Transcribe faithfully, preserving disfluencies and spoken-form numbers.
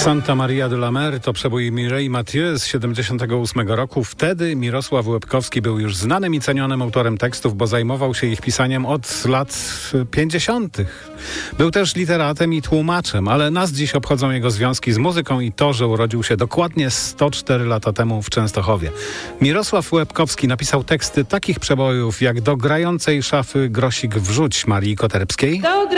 Santa Maria de la Mer to przebój Mireille Mathieu z siedemdziesiątego ósmego roku. Wtedy Mirosław Łebkowski był już znanym i cenionym autorem tekstów, bo zajmował się ich pisaniem od lat pięćdziesiątych. Był też literatem i tłumaczem, ale nas dziś obchodzą jego związki z muzyką i to, że urodził się dokładnie sto cztery lata temu w Częstochowie. Mirosław Łebkowski napisał teksty takich przebojów jak Do grającej szafy grosik wrzuć Marii Koterbskiej.